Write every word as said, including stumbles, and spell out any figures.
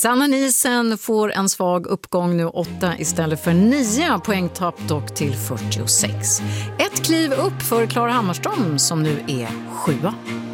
Sanna Nielsen får en svag uppgång nu, åtta istället för nio, poängtapp dock till fyrtiosex. Ett kliv upp för Klara Hammarström som nu är sjua.